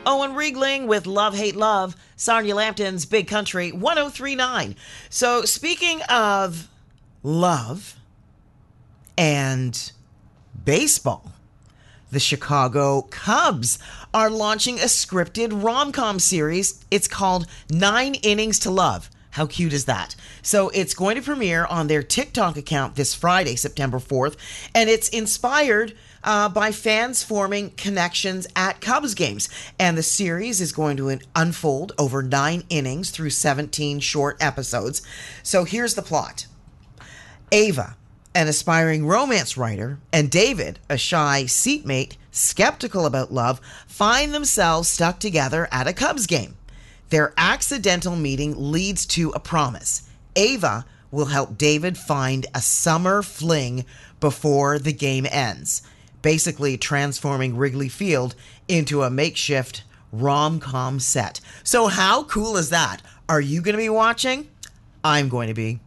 Owen Riegling with Love, Hate, Love, Sarnia Lampton's Big Country 1039. So, speaking of love and baseball, the Chicago Cubs are launching a scripted rom-com series. It's called 9 Innings to Love. How cute is that? So it's going to premiere on their TikTok account this Friday, September 4th, and it's inspired by fans forming connections at Cubs games. And the series is going to unfold over 9 innings through 17 short episodes. So here's the plot. Ava, an aspiring romance writer, and David, a shy seatmate, skeptical about love, find themselves stuck together at a Cubs game. Their accidental meeting leads to a promise. Ava will help David find a summer fling before the game ends, basically transforming Wrigley Field into a makeshift rom-com set. So how cool is that? Are you going to be watching? I'm going to be.